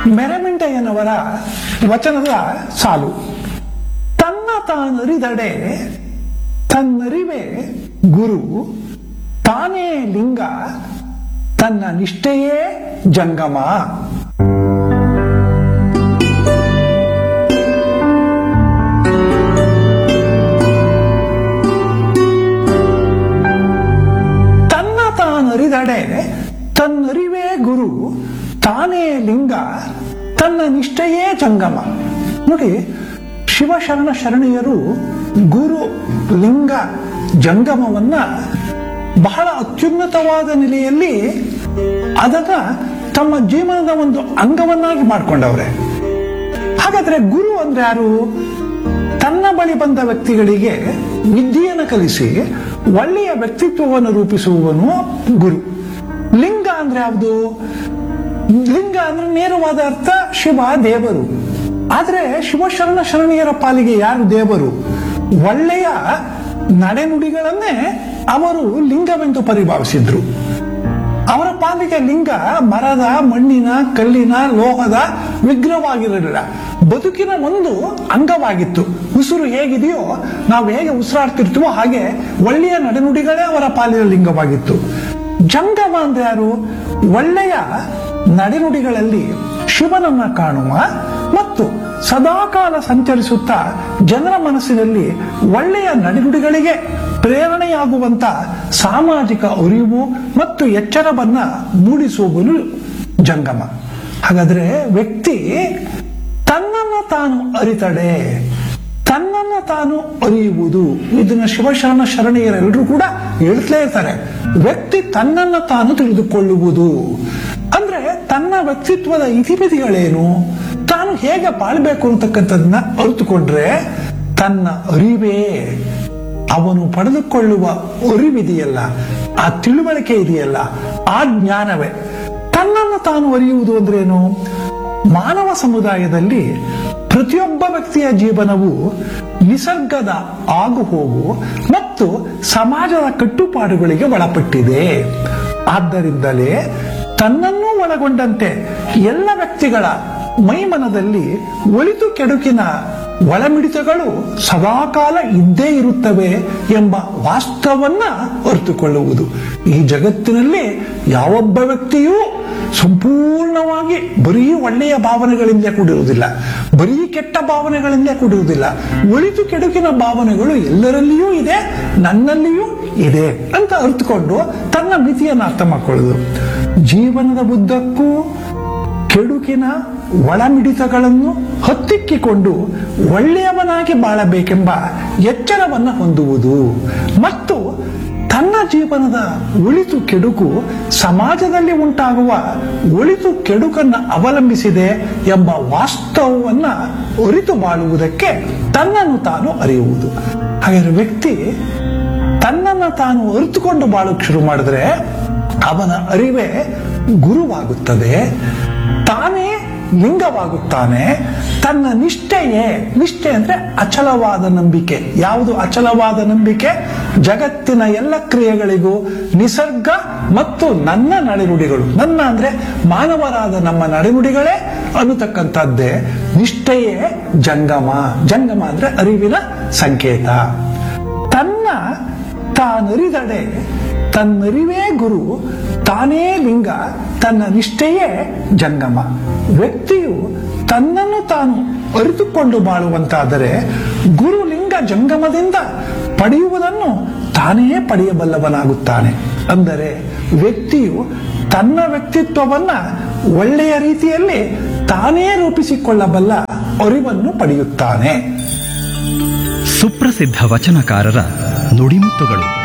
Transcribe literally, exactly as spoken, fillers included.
ಮೆರಮಿಂಟಯ್ಯನವರ ವಚನದ ಸಾಲು. ತನ್ನ ತಾನರಿದಡೆ ತನ್ನರಿವೇ ಗುರು, ತಾನೇ ಲಿಂಗ ತನ್ನ ನಿಷ್ಠೆಯೇ ಜಂಗಮ. ತನ್ನ ತಾನರಿದಡೆ ತನ್ನರಿವೇ ಗುರು, ತಾನೇ ಲಿಂಗ ತನ್ನ ನಿಷ್ಠೆಯೇ ಜಂಗಮ. ನೋಡಿ, ಶಿವಶರಣ ಶರಣೀಯರು ಗುರು ಲಿಂಗ ಜಂಗಮವನ್ನ ಬಹಳ ಅತ್ಯುನ್ನತವಾದ ನೆಲೆಯಲ್ಲಿ ಅದನ್ನ ತಮ್ಮ ಜೀವನದ ಒಂದು ಅಂಗವನ್ನಾಗಿ ಮಾಡಿಕೊಂಡವ್ರೆ. ಹಾಗಾದ್ರೆ ಗುರು ಅಂದ್ರೆ ಯಾರು? ತನ್ನ ಬಳಿ ಬಂದ ವ್ಯಕ್ತಿಗಳಿಗೆ ವಿದ್ಯೆಯನ್ನು ಕಲಿಸಿ ಒಳ್ಳೆಯ ವ್ಯಕ್ತಿತ್ವವನ್ನು ರೂಪಿಸುವವನು ಗುರು. ಲಿಂಗ ಅಂದ್ರೆ ಯಾವುದು? ಲಿಂಗ ಅಂದ್ರೆ ನೇರವಾದ ಅರ್ಥ ಶಿವ, ದೇವರು. ಆದ್ರೆ ಶಿವಶರಣ ಶರಣೀಯರ ಪಾಲಿಗೆ ಯಾರು ದೇವರು? ಒಳ್ಳೆಯ ನಡೆನುಡಿಗಳನ್ನೇ ಅವರು ಲಿಂಗವೆಂದು ಪರಿಭಾವಿಸಿದ್ರು. ಅವರ ಪಾಲಿಗೆ ಲಿಂಗ ಮರದ, ಮಣ್ಣಿನ, ಕಲ್ಲಿನ, ಲೋಹದ ವಿಗ್ರಹವಾಗಿರಲಿಲ್ಲ. ಬದುಕಿನ ಒಂದು ಅಂಗವಾಗಿತ್ತು. ಉಸಿರು ಹೇಗಿದೆಯೋ, ನಾವು ಹೇಗೆ ಉಸಿರಾಡ್ತಿರ್ತೀವೋ ಹಾಗೆ ಒಳ್ಳೆಯ ನಡೆನುಡಿಗಳೇ ಅವರ ಪಾಲಿನ ಲಿಂಗವಾಗಿತ್ತು. ಜಂಗಮ ಅಂದ್ರೆ ಯಾರು? ಒಳ್ಳೆಯ ನಡೆನುಡಿಗಳಲ್ಲಿ ಶಿವನನ್ನ ಕಾಣುವ ಮತ್ತು ಸದಾಕಾಲ ಸಂಚರಿಸುತ್ತಾ ಜನರ ಮನಸ್ಸಿನಲ್ಲಿ ಒಳ್ಳೆಯ ನಡೆನುಡಿಗಳಿಗೆ ಪ್ರೇರಣೆಯಾಗುವಂತ ಸಾಮಾಜಿಕ ಅರಿವು ಮತ್ತು ಎಚ್ಚರವನ್ನ ಮೂಡಿಸುವವನು ಜಂಗಮ. ಹಾಗಾದ್ರೆ ವ್ಯಕ್ತಿ ತನ್ನನ್ನು ತಾನು ಅರಿತಡೆ, ತನ್ನನ್ನು ತಾನು ಅರಿಯುವುದು, ಇದನ್ನ ಶಿವಶರಣ ಶರಣೀಯರೆಲ್ಲರೂ ಕೂಡ ಹೇಳ್ತಲೇ ಇರ್ತಾರೆ. ವ್ಯಕ್ತಿ ತನ್ನನ್ನು ತಾನು ತಿಳಿದುಕೊಳ್ಳುವುದು ಅಂದ್ರೆ ತನ್ನ ವ್ಯಕ್ತಿತ್ವದ ಇತಿಮಿತಿಗಳೇನು, ತಾನು ಹೇಗೆ ಬಾಳ್ಬೇಕು ಅಂತಕ್ಕಂಥದನ್ನ ಅರಿತುಕೊಂಡ್ರೆ ತನ್ನ ಅರಿವೇ, ಅವನು ಪಡೆದುಕೊಳ್ಳುವ ಅರಿವಿದೆಯಲ್ಲ, ಆ ತಿಳುವಳಿಕೆ ಇದೆಯಲ್ಲ, ಆ ಜ್ಞಾನವೇ. ತನ್ನನ್ನು ತಾನು ಅರಿಯುವುದು ಅಂದ್ರೇನು? ಮಾನವ ಸಮುದಾಯದಲ್ಲಿ ಪ್ರತಿಯೊಬ್ಬ ವ್ಯಕ್ತಿಯ ಜೀವನವು ನಿಸರ್ಗದ ಆಗು ಹೋಗು ಮತ್ತು ಸಮಾಜದ ಕಟ್ಟುಪಾಡುಗಳಿಗೆ ಒಳಪಟ್ಟಿದೆ. ಆದ್ದರಿಂದಲೇ ತನ್ನನ್ನೂ ಒಳಗೊಂಡಂತೆ ಎಲ್ಲ ವ್ಯಕ್ತಿಗಳ ಮೈಮನದಲ್ಲಿ ಒಳಿತು ಕೆಡುಕಿನ ಒಳಮಿಡಿತಗಳು ಸದಾಕಾಲ ಇದ್ದೇ ಇರುತ್ತವೆ ಎಂಬ ವಾಸ್ತವವನ್ನ ಅರಿತುಕೊಳ್ಳುವುದು. ಈ ಜಗತ್ತಿನಲ್ಲಿ ಯಾವೊಬ್ಬ ವ್ಯಕ್ತಿಯೂ ಸಂಪೂರ್ಣವಾಗಿ ಬರೀ ಒಳ್ಳೆಯ ಭಾವನೆಗಳಿಂದ ಕೂಡಿರುವುದಿಲ್ಲ, ಬರೀ ಕೆಟ್ಟ ಭಾವನೆಗಳಿಂದ ಕೂಡಿರುವುದಿಲ್ಲ. ಒಳಿತು ಕೆಡುಕಿನ ಭಾವನೆಗಳು ಎಲ್ಲರಲ್ಲಿಯೂ ಇದೆ, ನನ್ನಲ್ಲಿಯೂ ಇದೆ ಅಂತ ಅರಿತುಕೊಂಡು ತನ್ನ ಮಿತಿಯನ್ನು ಅರ್ಥ ಮಾಡಿಕೊಳ್ಳುವುದು. ಜೀವನದ ಉದ್ದಕ್ಕೂ ಕೆಡುಕಿನ ಒಳಮಿಡಿತಗಳನ್ನು ಹತ್ತಿಕ್ಕಿಕೊಂಡು ಒಳ್ಳೆಯವನಾಗಿ ಬಾಳಬೇಕೆಂಬ ಎಚ್ಚರವನ್ನು ಹೊಂದುವುದು ಮತ್ತು ತನ್ನ ಜೀವನದ ಒಳಿತು ಕೆಡುಕು ಸಮಾಜದಲ್ಲಿ ಉಂಟಾಗುವ ಒಳಿತು ಕೆಡುಕನ್ನು ಅವಲಂಬಿಸಿದೆ ಎಂಬ ವಾಸ್ತವವನ್ನ ಅರಿತು ಬಾಳುವುದಕ್ಕೆ ತನ್ನನ್ನು ತಾನು ಅರಿಯುವುದು. ಹಾಗಾದರೆ ವ್ಯಕ್ತಿ ತನ್ನನ್ನು ತಾನು ಅರಿತುಕೊಂಡು ಬಾಳಕ್ಕೆ ಶುರು ಮಾಡಿದ್ರೆ ಅವನ ಅರಿವೇ ಗುರುವಾಗುತ್ತದೆ, ತಾನೇ ಲಿಂಗವಾಗುತ್ತಾನೆ. ತನ್ನ ನಿಷ್ಠೆಯೇ, ನಿಷ್ಠೆ ಅಂದ್ರೆ ಅಚಲವಾದ ನಂಬಿಕೆ. ಯಾವುದು ಅಚಲವಾದ ನಂಬಿಕೆ? ಜಗತ್ತಿನ ಎಲ್ಲ ಕ್ರಿಯೆಗಳಿಗೂ ನಿಸರ್ಗ ಮತ್ತು ನನ್ನ ನಡೆನುಡಿಗಳು, ನನ್ನ ಅಂದ್ರೆ ಮಾನವರಾದ ನಮ್ಮ ನಡೆನುಡಿಗಳೇ ಅನ್ನತಕ್ಕಂಥದ್ದೇ ನಿಷ್ಠೆಯೇ ಜಂಗಮ. ಜಂಗಮ ಅಂದ್ರೆ ಅರಿವಿನ ಸಂಕೇತ. ತನ್ನ ತಾನರಿದಡೆ ತನ್ನರಿವೇ ಗುರು, ತಾನೇ ಲಿಂಗ ತನ್ನ ನಿಷ್ಠೆಯೇ ಜಂಗಮ. ವ್ಯಕ್ತಿಯು ತನ್ನನ್ನು ತಾನು ಅರಿತುಕೊಂಡು ಬಾಳುವಂತಾದರೆ ಗುರುಲಿಂಗ ಜಂಗಮದಿಂದ ಪಡೆಯುವುದನ್ನು ತಾನೇ ಪಡೆಯಬಲ್ಲವನಾಗುತ್ತಾನೆ. ಅಂದರೆ ವ್ಯಕ್ತಿಯು ತನ್ನ ವ್ಯಕ್ತಿತ್ವವನ್ನ ಒಳ್ಳೆಯ ರೀತಿಯಲ್ಲಿ ತಾನೇ ರೂಪಿಸಿಕೊಳ್ಳಬಲ್ಲ ಅರಿವನ್ನು ಪಡೆಯುತ್ತಾನೆ. ಸುಪ್ರಸಿದ್ಧ ವಚನಕಾರರ ನುಡಿಮುತ್ತುಗಳು.